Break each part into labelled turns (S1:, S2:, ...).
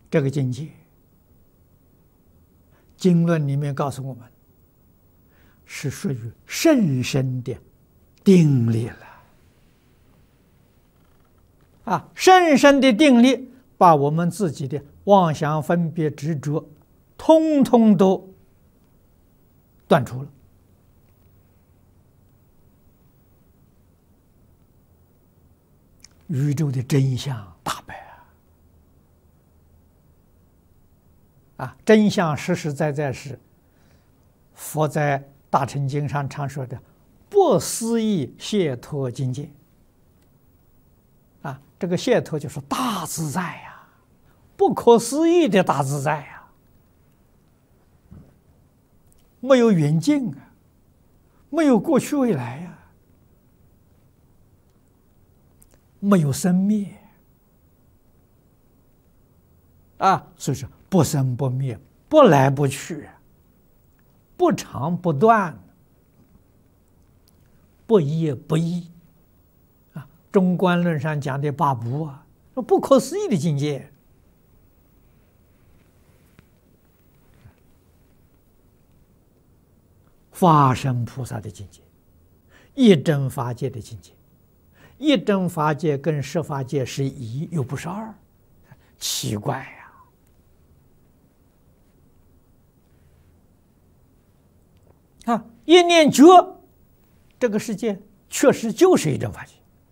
S1: 这个境界，经论里面告诉我们，是属于甚深的定力了。甚深的定力，把我们自己的妄想、分别、执着，通通都断除了。宇宙的真相大白真相实实在在是佛在《大乘经》上常说的不思议解脱境界。这个解脱就是大自在呀，不可思议的大自在呀，没有远近没有过去未来呀，没有生灭所以说不生不灭，不来不去，不长不断，不一不异。中观论上讲的八不不可思议的境界。法身菩萨的境界，一真法界的境界，一真法界跟十法界是一又不是二，奇怪一念觉，这个世界确实就是一真法界。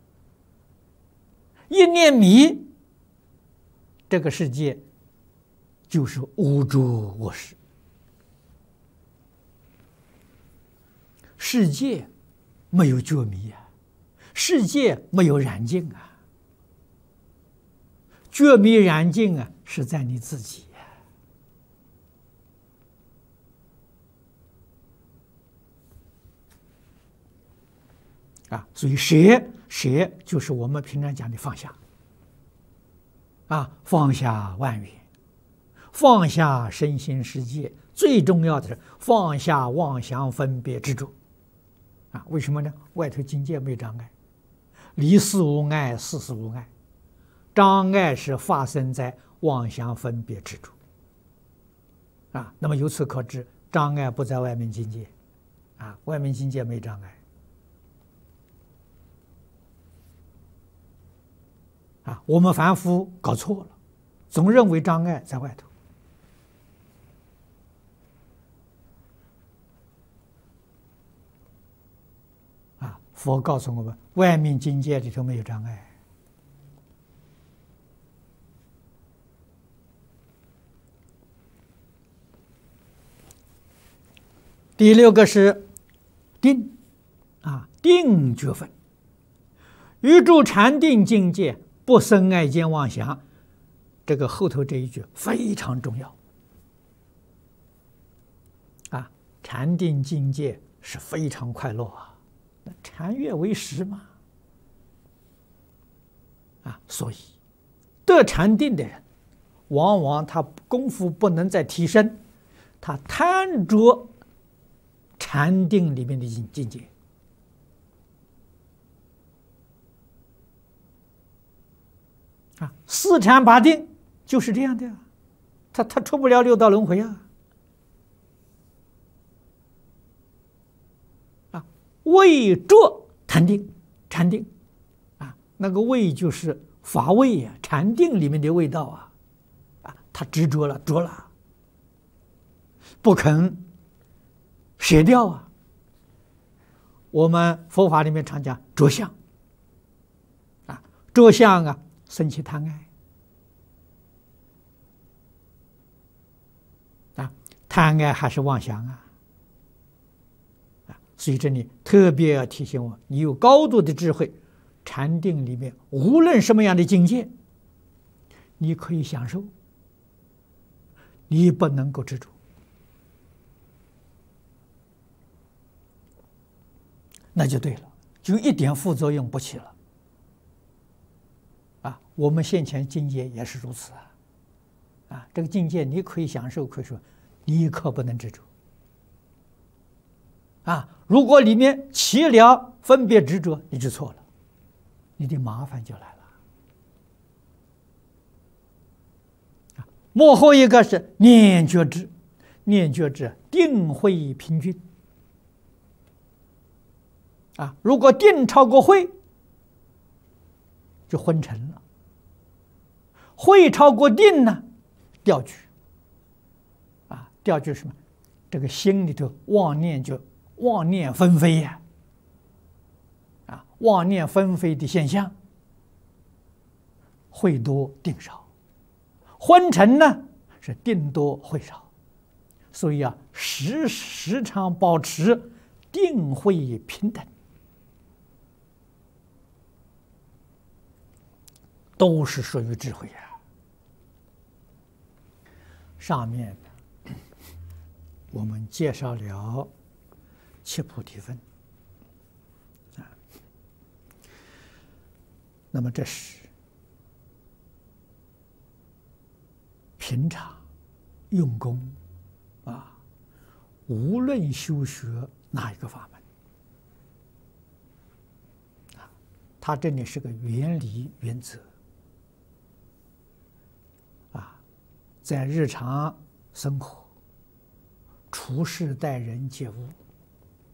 S1: 一念迷，这个世界就是无诸我识。世界没有觉迷世界没有染净觉迷染净是在你自己所以舍就是我们平常讲的放下放下万缘，放下身心世界，最重要的是放下妄想分别执着为什么呢？外头境界没障碍，离事无碍，事事无碍，障碍是发生在妄想分别执着那么由此可知，障碍不在外面境界外面境界没障碍我们凡夫搞错了，总认为障碍在外头佛告诉我们，外面境界里头没有障碍。第六个是定定觉分，于诸禅定境界不生爱见妄想。这个后头这一句非常重要禅定境界是非常快乐禅悦为食嘛所以得禅定的人，往往他功夫不能再提升，他贪着禅定里面的境界四禅八定就是这样的他出不了六道轮回味着禅定那个味就是法味禅定里面的味道他执着了着了，不肯舍掉我们佛法里面常讲着相着相生起贪爱贪爱还是妄想所以这里特别要提醒我，你有高度的智慧，禅定里面无论什么样的境界，你可以享受，你不能够执着那就对了，就一点副作用不起了我们现前境界也是如此这个境界你可以享受，可以说你可不能执着如果里面起了分别执着，你就错了，你的麻烦就来了幕后一个是念觉支，念觉支定慧平均啊，如果定超过慧，就昏沉了；慧超过定呢，掉举啊，掉举什么？这个心里头妄念就妄念纷飞呀，啊，妄念纷飞的现象，慧多定少。昏沉呢是定多慧少，所以啊，时常保持定慧平等，都是属于智慧啊。上面我们介绍了七菩提分啊，那么这是平常用功啊，无论修学哪一个法门啊，它这里是个原理原则啊，在日常生活、处事待人接物